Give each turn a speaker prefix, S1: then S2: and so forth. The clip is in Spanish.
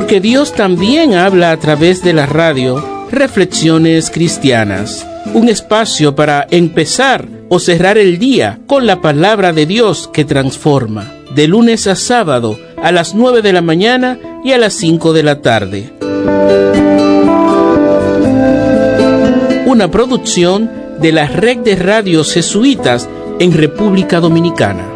S1: Porque Dios también habla a través de la radio. Reflexiones Cristianas, un espacio para empezar o cerrar el día con la palabra de Dios que transforma, de lunes a sábado a las 9 de la mañana y a las 5 de la tarde. Una producción de la Red de Radios Jesuitas en República Dominicana.